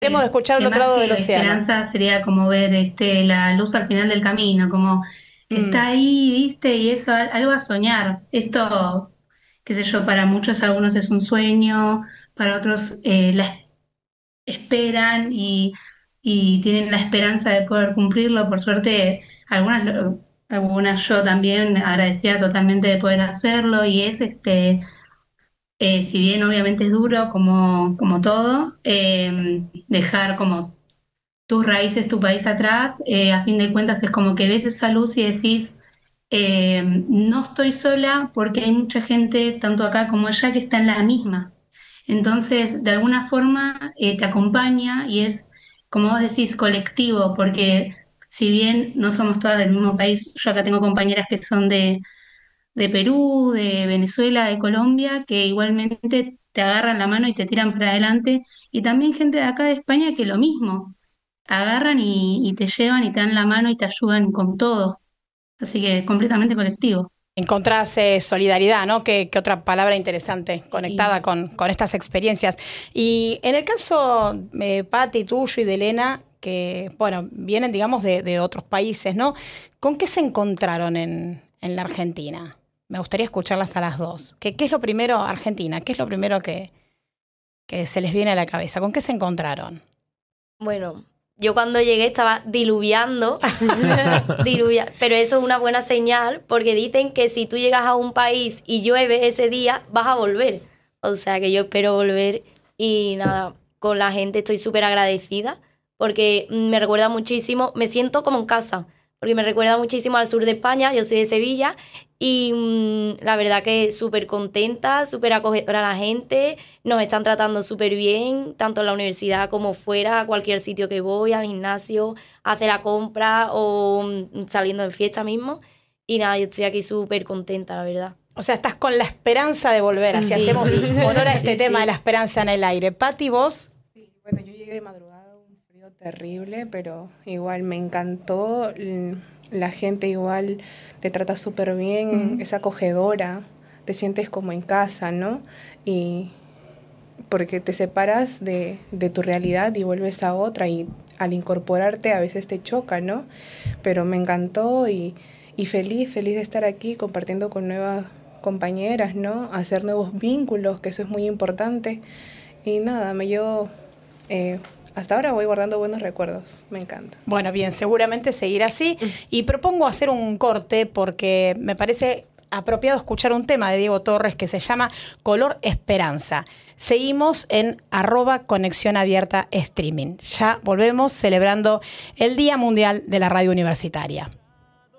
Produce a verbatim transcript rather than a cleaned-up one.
Hemos que, escuchado el que otro más lado del que océano. esperanza sería como ver este, la luz al final del camino, como que Mm. está ahí, ¿viste? Y eso, al- algo a soñar. Esto, qué sé yo, para muchos algunos es un sueño, para otros eh, la es- esperan y, y tienen la esperanza de poder cumplirlo. Por suerte, algunas, lo- algunas yo también agradecida totalmente de poder hacerlo y es este eh, si bien obviamente es duro como, como todo, eh, dejar como tus raíces, tu país atrás, eh, a fin de cuentas es como que ves esa luz y decís, eh, no estoy sola porque hay mucha gente, tanto acá como allá, que está en la misma. Entonces, de alguna forma, eh, te acompaña y es, como vos decís, colectivo, porque si bien no somos todas del mismo país, yo acá tengo compañeras que son de de Perú, de Venezuela, de Colombia, que igualmente te agarran la mano y te tiran para adelante. Y también gente de acá de España que lo mismo, agarran y, y te llevan y te dan la mano y te ayudan con todo. Así que completamente colectivo. Encontrás eh, solidaridad, ¿no? Que, que otra palabra interesante Sí. conectada con, con estas experiencias. Y en el caso, eh, Pati, tuyo y de Elena, que, bueno, vienen, digamos, de, de otros países, ¿no? ¿Con qué se encontraron en, en la Argentina? Me gustaría escucharlas a las dos. ¿Qué, qué es lo primero, Argentina? ¿Qué es lo primero que, que se les viene a la cabeza? ¿Con qué se encontraron? Bueno, yo cuando llegué estaba diluviando, diluvia- pero eso es una buena señal porque dicen que si tú llegas a un país y llueve ese día, vas a volver. O sea que yo espero volver y nada, con la gente estoy súper agradecida porque me recuerda muchísimo, me siento como en casa, porque me recuerda muchísimo al sur de España, yo soy de Sevilla y mm, la verdad que súper contenta, súper acogedora la gente. Nos están tratando súper bien, tanto en la universidad como fuera, a cualquier sitio que voy, al gimnasio, a hacer la compra o mm, saliendo de fiesta mismo. Y nada, yo estoy aquí súper contenta, la verdad. O sea, estás con la esperanza de volver, así Sí, hacemos sí, honor a este sí, tema de la sí. esperanza en el aire. Pati, vos. Sí, bueno, yo llegué de madrugada, un frío terrible, pero igual me encantó. l- La gente igual te trata súper bien, Mm. es acogedora, te sientes como en casa, ¿no? Y porque te separas de, de tu realidad y vuelves a otra y al incorporarte a veces te choca, ¿no? Pero me encantó y, y feliz, feliz de estar aquí compartiendo con nuevas compañeras, ¿no? Hacer nuevos vínculos, que eso es muy importante. Y nada, me llevo, eh, hasta ahora voy guardando buenos recuerdos, me encanta. Bueno, bien, seguramente seguirá así. Y propongo hacer un corte porque me parece apropiado escuchar un tema de Diego Torres que se llama Color Esperanza. Seguimos en arroba conexión abierta streaming. Ya volvemos celebrando el Día Mundial de la Radio Universitaria.